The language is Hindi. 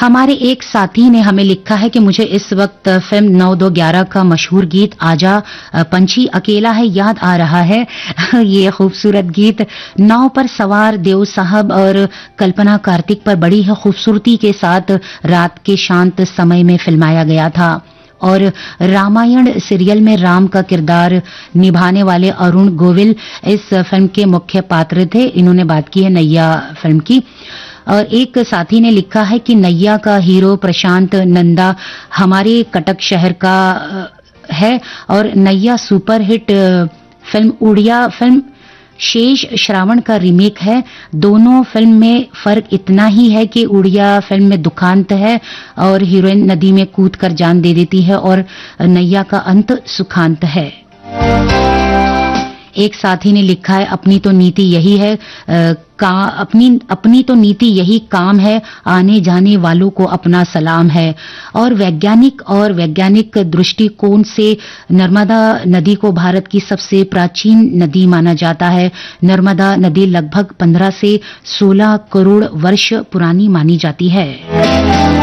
हमारे एक साथी ने हमें लिखा है कि मुझे इस वक्त फिल्म 9211 का मशहूर गीत आजा पंछी अकेला है याद आ रहा है। ये खूबसूरत गीत नाव पर सवार देव साहब और कल्पना कार्तिक पर बड़ी ही खूबसूरती के साथ रात के शांत समय में फिल्माया गया था और रामायण सीरियल में राम का किरदार निभाने वाले अरुण गोविल इस फिल्म के मुख्य पात्र थे। इन्होंने बात की है नैया फिल्म की। और एक साथी ने लिखा है कि नैया का हीरो प्रशांत नंदा हमारे कटक शहर का है और नैया सुपरहिट फिल्म उड़िया फिल्म शेष श्रावण का रीमेक है। दोनों फिल्म में फर्क इतना ही है कि उड़िया फिल्म में दुखांत है और हीरोइन नदी में कूदकर जान दे देती है और नैया का अंत सुखांत है। एक साथी ने लिखा है अपनी तो नीति यही है अपनी तो नीति यही काम है, आने जाने वालों को अपना सलाम है। और वैज्ञानिक दृष्टिकोण से नर्मदा नदी को भारत की सबसे प्राचीन नदी माना जाता है। नर्मदा नदी लगभग 15 से 16 करोड़ वर्ष पुरानी मानी जाती है।